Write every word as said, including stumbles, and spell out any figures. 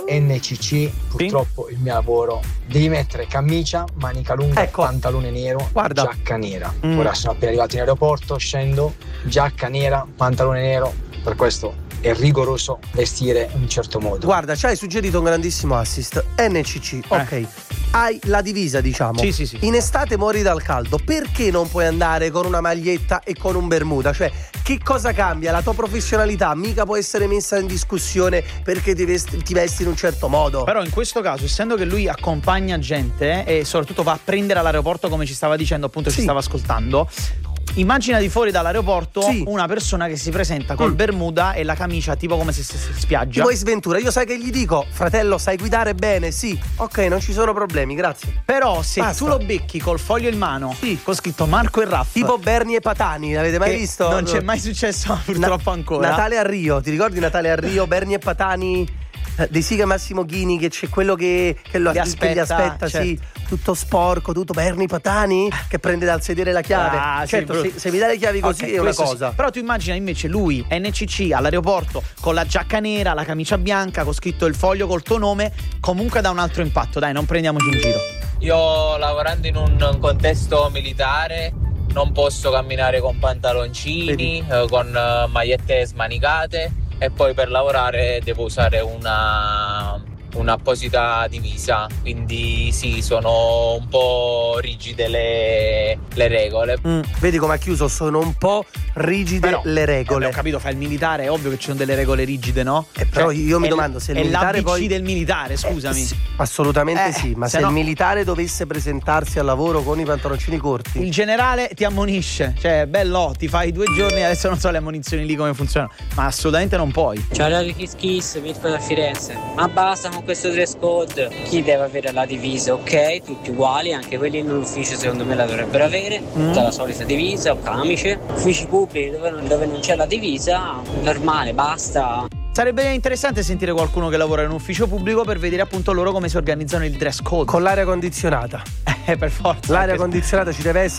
N C C, purtroppo il mio lavoro, devi mettere camicia, manica lunga, ecco. pantalone nero, Guarda. giacca nera. Mm. Ora sono appena arrivato in aeroporto, scendo, giacca nera, pantalone nero, per questo è rigoroso vestire in un certo modo. Guarda, ci hai suggerito un grandissimo assist. N C C, ok. Eh. Hai la divisa, diciamo. Sì, sì, sì. In estate muori dal caldo. Perché non puoi andare con una maglietta e con un bermuda? Cioè, che cosa cambia? La tua professionalità mica può essere messa in discussione perché ti vesti, ti vesti in un certo modo. Però in questo caso, essendo che lui accompagna gente eh, e soprattutto va a prendere all'aeroporto, come ci stava dicendo, appunto, Sì. ci stava ascoltando, immagina di fuori dall'aeroporto Sì. una persona che si presenta col Mm. bermuda e la camicia tipo come se stesse in spiaggia. Tipo in sventura. Io sai che gli dico: fratello, sai guidare bene? Sì. Ok, non ci sono problemi, grazie. Però se Basta. tu lo becchi col foglio in mano, Sì. con scritto Marco e Raff, Tipo Bernie e Patani, l'avete mai che visto? non c'è mai successo purtroppo Na- ancora. Natale a Rio, ti ricordi Natale a Rio? Bernie e Patani, eh, De Sica e Massimo Ghini, che c'è quello che, che, lo, Li che aspetta, li aspetta, certo. sì, tutto sporco, tutto. Bernie Patani che prende dal sedere la chiave. Ah, sì, certo, brutto. se, se mi dai le chiavi così Ok, è una questo cosa. sì. Però tu immagina invece lui, N C C, all'aeroporto, con la giacca nera, la camicia bianca, con scritto il foglio col tuo nome, comunque dà un altro impatto, dai, non prendiamoci in giro. Io lavorando in un contesto militare non posso camminare con pantaloncini, eh, con eh, magliette smanicate, e poi per lavorare devo usare una un'apposita divisa, quindi sì, sono un po' rigide le, le regole. Mm, vedi come ha chiuso? Sono un po' rigide Però, le regole. eh, ho capito, fai il militare, è ovvio che ci sono delle regole rigide, no? Eh, però Cioè, io mi è l- domando se il è militare l'A B C poi- del militare, scusami. Eh, sì, assolutamente Eh, sì, ma se se no- il militare dovesse presentarsi al lavoro con i pantaloncini corti, Il generale ti ammonisce, cioè bello, ti fai due giorni, adesso non so le ammonizioni lì come funzionano, ma assolutamente non puoi. Ciao Radio Kiss Kiss, Mirko da Firenze. Ma basta con questo dress code. Chi deve avere la divisa, ok? Tutti uguali, anche quelli nell'ufficio secondo me la dovrebbero avere. Tutta la solita divisa o camice. Uffici pubblici dove non, dove non c'è la divisa, normale, basta. Sarebbe interessante sentire qualcuno che lavora in un ufficio pubblico per vedere appunto loro come si organizzano il dress code. con l'aria condizionata. Eh, per forza. L'aria perché- condizionata ci deve essere.